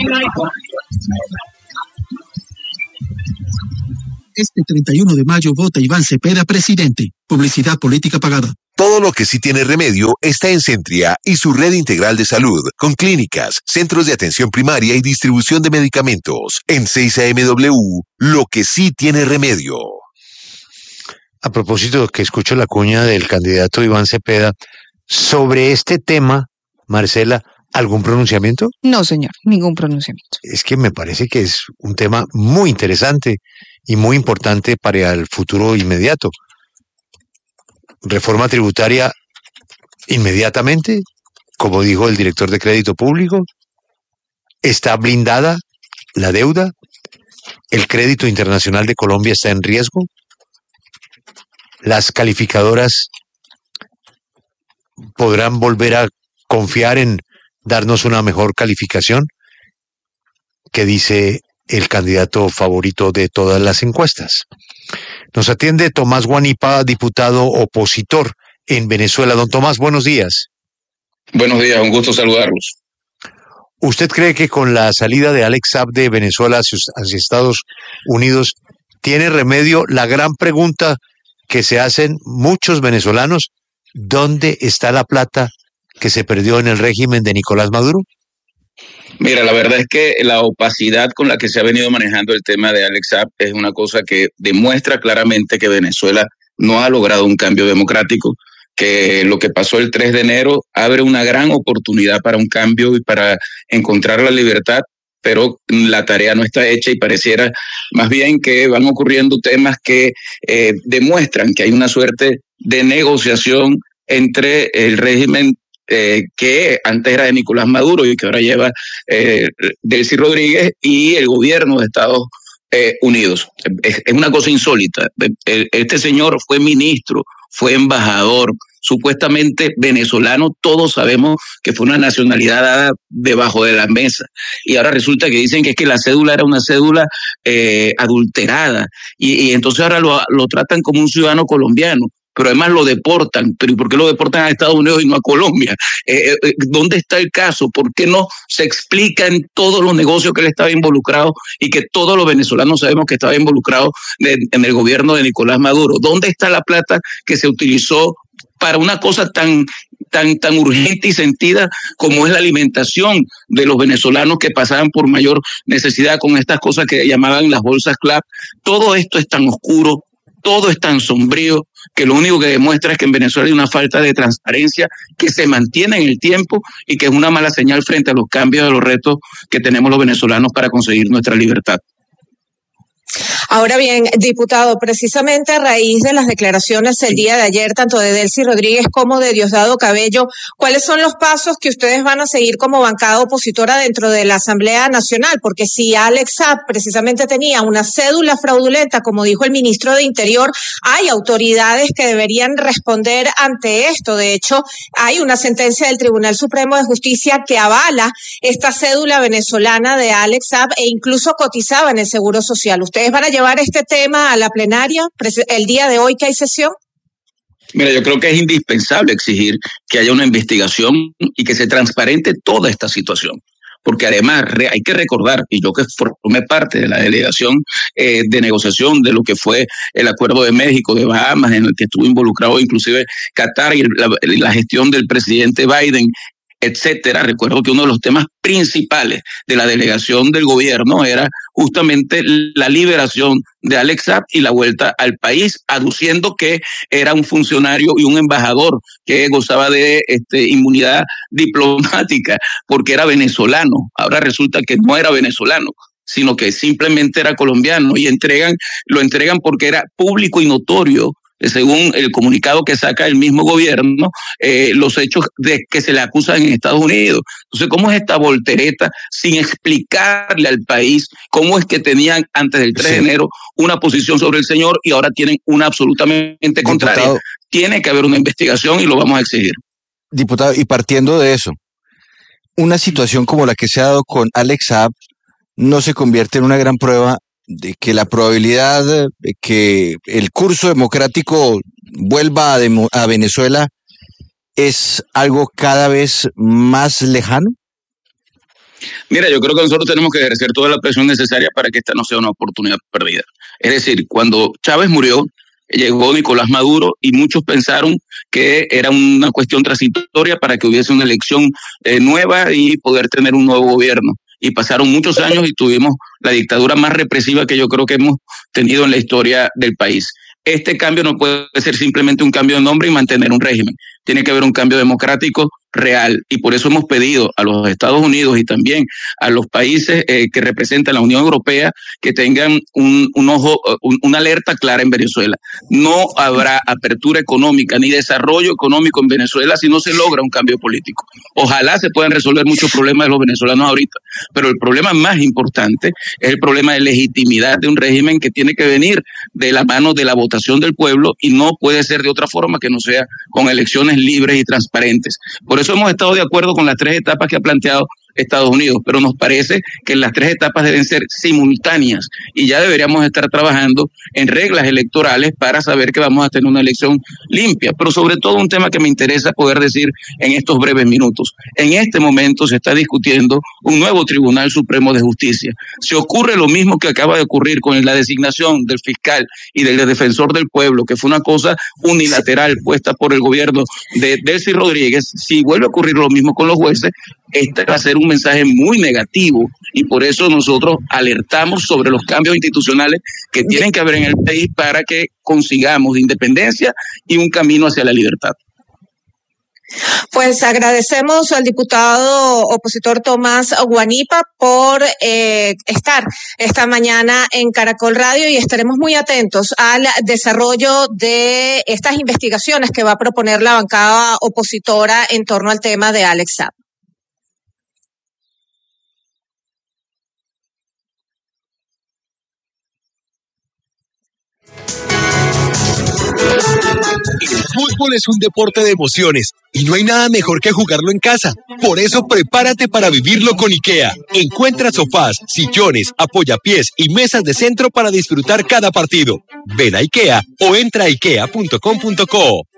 Este 31 de mayo vota Iván Cepeda presidente. Publicidad política pagada. Todo lo que sí tiene remedio está en Centria y su red integral de salud, con clínicas, centros de atención primaria y distribución de medicamentos. En 6AMW, lo que sí tiene remedio. A propósito que escucho la cuña del candidato Iván Cepeda, sobre este tema, Marcela, ¿algún pronunciamiento? No, señor, ningún pronunciamiento. Es que me parece que es un tema muy interesante y muy importante para el futuro inmediato. Reforma tributaria inmediatamente, como dijo el director de Crédito Público. Está blindada la deuda. El crédito internacional de Colombia está en riesgo. Las calificadoras podrán volver a confiar en darnos una mejor calificación, que dice el candidato favorito de todas las encuestas. Nos atiende Tomás Guanipa, diputado opositor en Venezuela. Don Tomás, buenos días. Buenos días, un gusto saludarlos. ¿Usted cree que con la salida de Alex Saab de Venezuela hacia Estados Unidos tiene remedio la gran pregunta que se hacen muchos venezolanos? ¿Dónde está la plata que se perdió en el régimen de Nicolás Maduro? Mira, la verdad es que la opacidad con la que se ha venido manejando el tema de Alex Saab es una cosa que demuestra claramente que Venezuela no ha logrado un cambio democrático, que lo que pasó el 3 de enero abre una gran oportunidad para un cambio y para encontrar la libertad, pero la tarea no está hecha y pareciera más bien que van ocurriendo temas que demuestran que hay una suerte de negociación entre el régimen que antes era de Nicolás Maduro y que ahora lleva Delcy Rodríguez y el gobierno de Estados Unidos. Es una cosa insólita. Este señor fue ministro, fue embajador, supuestamente venezolano, todos sabemos que fue una nacionalidad dada debajo de la mesa. Y ahora resulta que dicen que es que la cédula era una cédula adulterada y entonces ahora lo tratan como un ciudadano colombiano. Pero además lo deportan. ¿Pero y por qué lo deportan a Estados Unidos y no a Colombia? ¿Dónde está el caso? ¿Por qué no se explica en todos los negocios que él estaba involucrado y que todos los venezolanos sabemos que estaba involucrado en el gobierno de Nicolás Maduro? ¿Dónde está la plata que se utilizó para una cosa tan urgente y sentida como es la alimentación de los venezolanos que pasaban por mayor necesidad con estas cosas que llamaban las bolsas CLAP? Todo esto es tan oscuro, todo es tan sombrío, que lo único que demuestra es que en Venezuela hay una falta de transparencia que se mantiene en el tiempo y que es una mala señal frente a los cambios de los retos que tenemos los venezolanos para conseguir nuestra libertad. Ahora bien, diputado, precisamente a raíz de las declaraciones el día de ayer, tanto de Delcy Rodríguez como de Diosdado Cabello, ¿cuáles son los pasos que ustedes van a seguir como bancada opositora dentro de la Asamblea Nacional? Porque si Alex Saab precisamente tenía una cédula fraudulenta, como dijo el ministro de Interior, hay autoridades que deberían responder ante esto. De hecho, hay una sentencia del Tribunal Supremo de Justicia que avala esta cédula venezolana de Alex Saab e incluso cotizaba en el Seguro Social. ¿Ustedes van a llevar este tema a la plenaria el día de hoy que hay sesión? Mira, yo creo que es indispensable exigir que haya una investigación y que se transparente toda esta situación. Porque además hay que recordar, y yo que formé parte de la delegación de negociación de lo que fue el Acuerdo de México, de Bahamas, en el que estuvo involucrado inclusive Qatar y la gestión del presidente Biden, etcétera. Recuerdo que uno de los temas principales de la delegación del gobierno era justamente la liberación de Alex Saab y la vuelta al país, aduciendo que era un funcionario y un embajador que gozaba de inmunidad diplomática porque era venezolano. Ahora resulta que no era venezolano, sino que simplemente era colombiano y lo entregan porque era público y notorio, según el comunicado que saca el mismo gobierno, los hechos de que se le acusan en Estados Unidos. Entonces, ¿cómo es esta voltereta sin explicarle al país cómo es que tenían antes del 3 de enero una posición sobre el señor y ahora tienen una absolutamente contraria? Diputado, tiene que haber una investigación y lo vamos a exigir. Diputado, y partiendo de eso, una situación como la que se ha dado con Alex Saab no se convierte en una gran prueba de que la probabilidad de que el curso democrático vuelva a Venezuela es algo cada vez más lejano? Mira, yo creo que nosotros tenemos que ejercer toda la presión necesaria para que esta no sea una oportunidad perdida. Es decir, cuando Chávez murió, llegó Nicolás Maduro y muchos pensaron que era una cuestión transitoria para que hubiese una elección nueva y poder tener un nuevo gobierno. Y pasaron muchos años y tuvimos la dictadura más represiva que yo creo que hemos tenido en la historia del país. Este cambio no puede ser simplemente un cambio de nombre y mantener un régimen. Tiene que haber un cambio democrático real, y por eso hemos pedido a los Estados Unidos y también a los países que representan la Unión Europea que tengan una alerta clara en Venezuela. No habrá apertura económica ni desarrollo económico en Venezuela si no se logra un cambio político. Ojalá se puedan resolver muchos problemas de los venezolanos ahorita, pero el problema más importante es el problema de legitimidad de un régimen que tiene que venir de la mano de la votación del pueblo, y no puede ser de otra forma que no sea con elecciones libres y transparentes. Por eso hemos estado de acuerdo con las 3 etapas que ha planteado Estados Unidos, pero nos parece que las 3 etapas deben ser simultáneas y ya deberíamos estar trabajando en reglas electorales para saber que vamos a tener una elección limpia. Pero sobre todo un tema que me interesa poder decir en estos breves minutos. En este momento se está discutiendo un nuevo Tribunal Supremo de Justicia. Si ocurre lo mismo que acaba de ocurrir con la designación del fiscal y del defensor del pueblo, que fue una cosa unilateral puesta por el gobierno de Delcy Rodríguez, si vuelve a ocurrir lo mismo con los jueces, este va a ser un mensaje muy negativo, y por eso nosotros alertamos sobre los cambios institucionales que tienen que haber en el país para que consigamos independencia y un camino hacia la libertad. Pues agradecemos al diputado opositor Tomás Guanipa por estar esta mañana en Caracol Radio, y estaremos muy atentos al desarrollo de estas investigaciones que va a proponer la bancada opositora en torno al tema de Alex Saab. El fútbol es un deporte de emociones y no hay nada mejor que jugarlo en casa. Por eso prepárate para vivirlo con IKEA. Encuentra sofás, sillones, apoyapiés y mesas de centro para disfrutar cada partido. Ven a IKEA o entra a ikea.com.co.